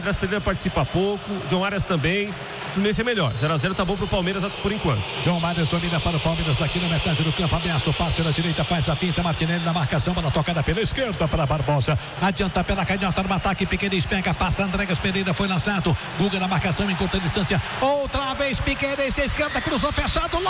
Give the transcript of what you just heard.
Andrés Pereira participa pouco, John Arias também. O Fluminense é melhor. 0-0 tá bom pro Palmeiras por enquanto. John Arias domina para o Palmeiras aqui na metade do campo. Ameaça o passe na direita, faz a finta. Martinelli na marcação, bola tocada pela esquerda para Barbosa. Adianta pela canhota no ataque. Piquerez pega, passa. Andrés Pereira foi lançado. Guga na marcação em curta distância. Outra vez Piquerez, esquerda, cruzou fechado.